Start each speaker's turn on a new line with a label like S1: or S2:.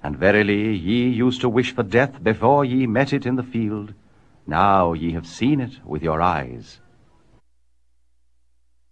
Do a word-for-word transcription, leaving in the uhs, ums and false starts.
S1: And verily ye used to wish for death before ye met it in the field. Now ye have seen it with your eyes.